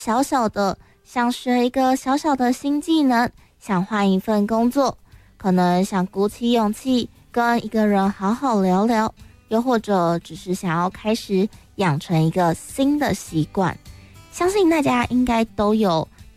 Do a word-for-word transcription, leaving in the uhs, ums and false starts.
小小的想学一个小小的新技能，想换一份工作，可能想鼓起勇气跟一个人好好聊聊，又或者只是想要开始养成一个新的习惯。相信大家应该都有